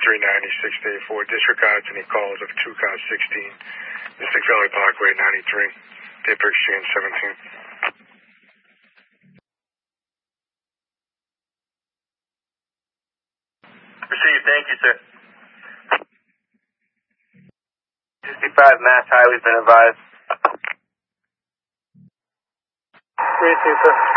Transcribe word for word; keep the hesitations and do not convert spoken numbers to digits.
three ninety, six eighty-four. Disregards any calls of two car sixteen, Mystic Valley Parkway ninety-three, paper exchange seventeen. Received, thank you, sir. sixty-five Mass Highway's been advised. three two, sir.